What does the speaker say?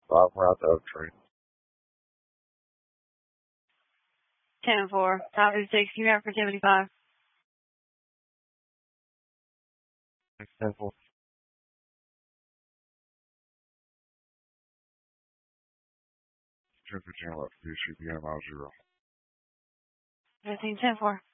5 route to Oak Tree. 10-4, 556, you got for 75. 10-4. Virginia left, should be mile 0. 15-10-4.